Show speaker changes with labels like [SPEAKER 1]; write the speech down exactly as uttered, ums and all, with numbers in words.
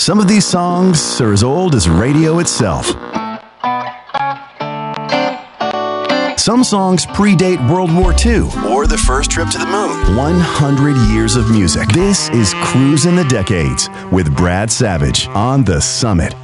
[SPEAKER 1] Some of these songs are as old as radio itself. Some songs predate World War Two or the first trip to the moon. one hundred years of music. This is Cruising the Decades with Brad Savage on The Summit.